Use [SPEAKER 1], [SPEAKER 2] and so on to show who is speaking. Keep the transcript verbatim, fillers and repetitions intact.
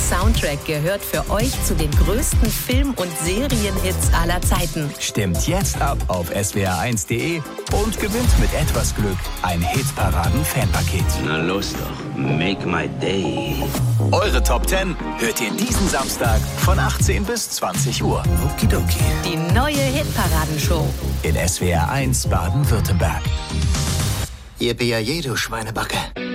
[SPEAKER 1] Soundtrack gehört für euch zu den größten Film- und Serienhits aller Zeiten.
[SPEAKER 2] Stimmt jetzt ab auf S W R eins punkt de und gewinnt mit etwas Glück ein Hitparaden-Fanpaket.
[SPEAKER 3] Na los doch, make my day.
[SPEAKER 2] Eure Top zehn hört ihr diesen Samstag von achtzehn bis zwanzig Uhr.
[SPEAKER 4] Okidoki.
[SPEAKER 1] Die neue Hitparadenshow
[SPEAKER 2] In S W R eins Baden-Württemberg.
[SPEAKER 4] Yippie, du Schweinebacke.